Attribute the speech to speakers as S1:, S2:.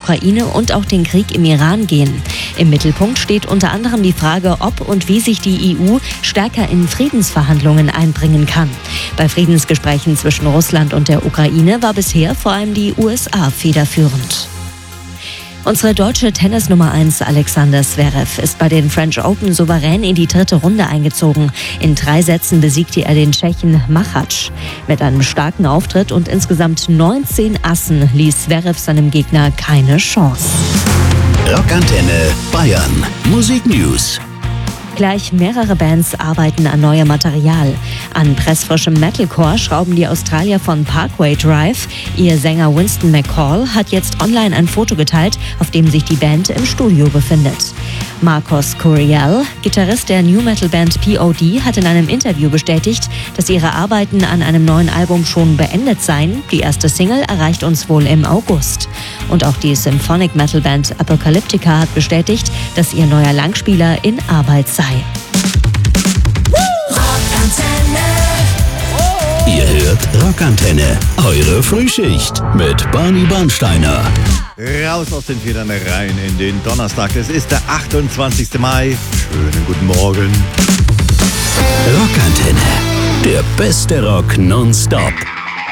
S1: Ukraine und auch den Krieg im Iran gehen. Im Mittelpunkt steht unter anderem die Frage, ob und wie sich die EU stärker in Friedensverhandlungen einbringen kann. Bei Friedensgesprächen zwischen Russland und der Ukraine war bisher vor allem die USA federführend. Unsere deutsche Tennis-Nummer 1 Alexander Zverev ist bei den French Open souverän in die 3. Runde eingezogen. In 3 Sätzen besiegte er den Tschechen Machac. Mit einem starken Auftritt und insgesamt 19 Assen ließ Zverev seinem Gegner keine Chance.
S2: Rockantenne Bayern. Musik News.
S1: Gleich mehrere Bands arbeiten an neuem Material. An pressfrischem Metalcore schrauben die Australier von Parkway Drive. Ihr Sänger Winston McCall hat jetzt online ein Foto geteilt, auf dem sich die Band im Studio befindet. Marcos Curiel, Gitarrist der New-Metal-Band POD, hat in einem Interview bestätigt, dass ihre Arbeiten an einem neuen Album schon beendet seien. Die erste Single erreicht uns wohl im August. Und auch die Symphonic-Metal-Band Apocalyptica hat bestätigt, dass ihr neuer Langspieler in Arbeit sei.
S2: Ihr hört Rockantenne, eure Frühschicht mit Barney Bernsteiner.
S3: Raus aus den Federn rein in den Donnerstag. Es ist der 28. Mai. Schönen guten Morgen.
S2: Rockantenne, der beste Rock nonstop.